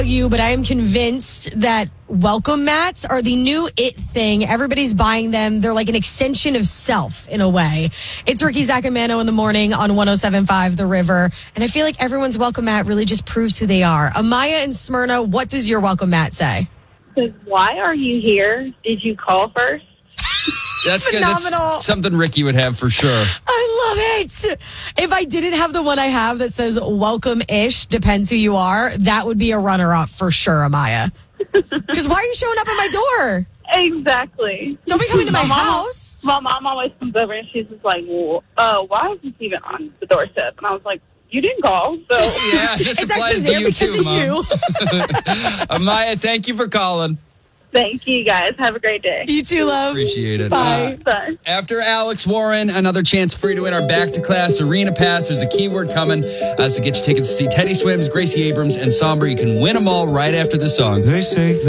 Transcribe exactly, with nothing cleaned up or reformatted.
about you, but I am convinced that welcome mats are the new it thing. Everybody's buying them. They're like an extension of self in a way. It's Ricky, Zach, and Mano in the morning on one oh seven point five The River. And I feel like everyone's welcome mat really just proves who they are. Amaya and Smyrna, what does your welcome mat say? Says, why are you here? Did you call first? That's good. Phenomenal. That's something Ricky would have for sure. I love it. If I didn't have the one I have that says welcome-ish, depends who you are, that would be a runner-up for sure, Amaya. Because why are you showing up at my door? Exactly. Don't be coming to my, my house. Mom, my mom always comes over and she's just like, well, uh, why is this even on the doorstep? And I was like, you didn't call, so. Yeah, this It's applies actually to there you because too, of Mom. you. Amaya, thank you for calling. Thank you, guys. Have a great day. You too, love. Appreciate it. Bye. Uh, Bye. After Alex Warren, another chance for you to win our Back to Class Arena Pass. There's a keyword coming. Uh, so get your tickets to see Teddy Swims, Gracie Abrams, and Somber. You can win them all right after the song. They say